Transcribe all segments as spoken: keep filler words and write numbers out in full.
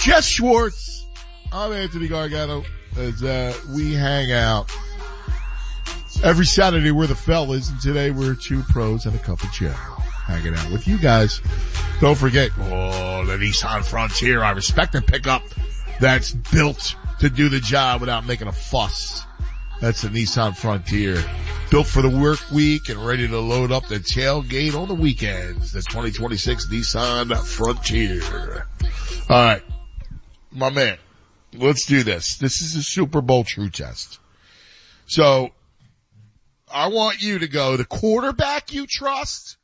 Jess Schwartz. I'm Anthony Gargano as uh, we hang out. Every Saturday we're the fellas, and today we're two pros and a cup of Joe hanging out with you guys. Don't forget, oh, the Nissan Frontier. I respect the pickup that's built to do the job without making a fuss. That's the Nissan Frontier. Built for the work week and ready to load up the tailgate on the weekends. The twenty twenty-six Nissan Frontier. All right, my man, let's do this. This is a Super Bowl true test. So, I want you to go the quarterback you trust,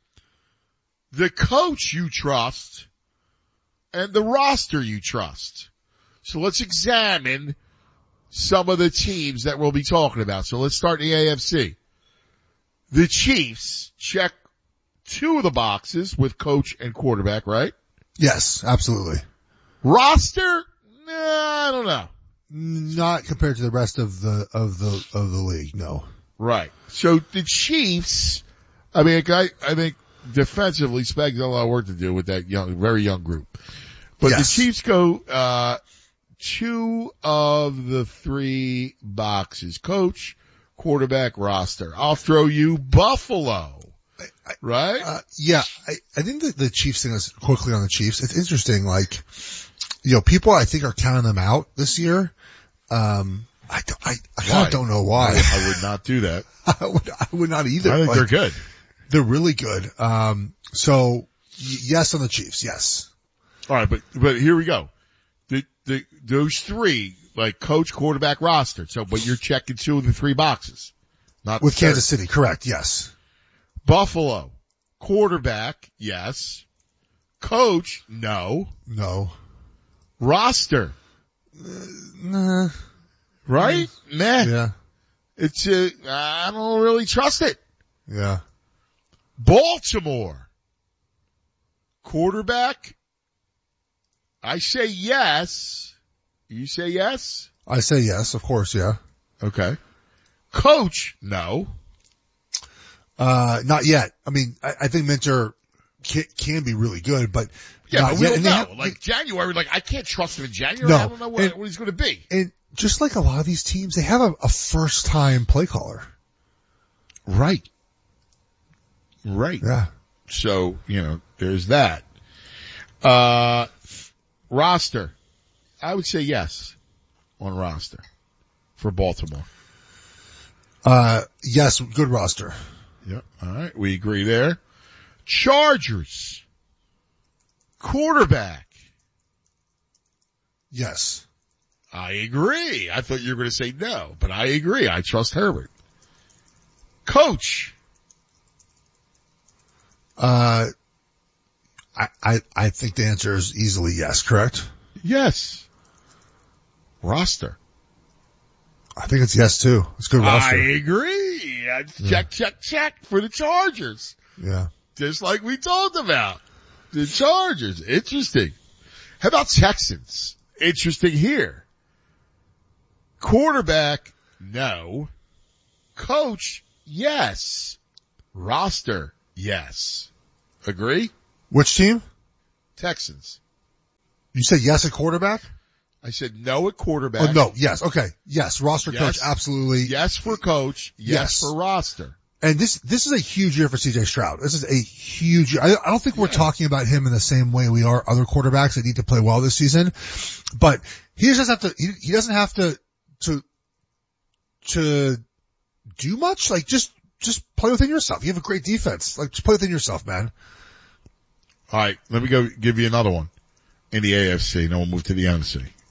the coach you trust, and the roster you trust. So let's examine some of the teams that we'll be talking about. So let's start in the A F C. The Chiefs check two of the boxes with coach and quarterback, right? Yes, absolutely. Roster? Nah, I don't know. Not compared to the rest of the, of the, of the league, no. Right. So the Chiefs, I mean, I, I think defensively, Spag's got a lot of work to do with that young, very young group. But yes. The Chiefs go, uh, two of the three boxes. Coach, quarterback, roster. I'll throw you Buffalo. I, I, right? Uh, yeah, I, I think that the Chiefs thing is quickly on the Chiefs. It's interesting, like, you know, people I think are counting them out this year. Um, I, I, I kind of don't know why. I, I would not do that. I would, I would not either. I think like, they're good. They're really good. Um, so y- yes on the Chiefs, yes. All right, but, but here we go. The, the, those three, like coach, quarterback, roster. So, but you're checking two of the three boxes. Not with Kansas City, correct, yes. Buffalo, quarterback, yes. Coach, no. No. Roster. Uh, nah. Right? Mm. Nah. Yeah. It's, uh, I don't really trust it. Yeah. Baltimore. Quarterback. I say yes. You say yes? I say yes, of course, yeah. Okay. Coach, no. Uh, not yet. I mean, I, I think Minter can, can be really good, but yeah, not but we yet. don't And know. Have, like January, like I can't trust him in January. No. I don't know what, and, what he's going to be. And just like a lot of these teams, they have a, a first time play caller. Right. Right. Yeah. So, you know, there's that. Uh, roster. I would say yes on roster for Baltimore. Uh, yes, good roster. Yep. All right. We agree there. Chargers. Quarterback. Yes. I agree. I thought you were going to say no, but I agree. I trust Herbert. Coach. Uh, I, I, I think the answer is easily yes, correct? Yes. Roster. I think it's yes too. It's good roster. I agree. I check, yeah. check, check for the Chargers. Yeah. Just like we talked about. The Chargers. Interesting. How about Texans? Interesting here. Quarterback, no. Coach, yes. Roster, yes. Agree? Which team? Texans. You said yes at quarterback? I said no at quarterback. Oh, no. Yes. Okay. Yes. Roster yes. coach. Absolutely. Yes for coach. Yes, yes for roster. And this, this is a huge year for C J Stroud. This is a huge year. I, I don't think we're yeah. talking about him in the same way we are other quarterbacks that need to play well this season, but he doesn't have to, he, he doesn't have to, to, to do much. Like just, just play within yourself. You have a great defense. Like just play within yourself, man. All right. Let me go give you another one in the A F C. Then we'll move to the N F C.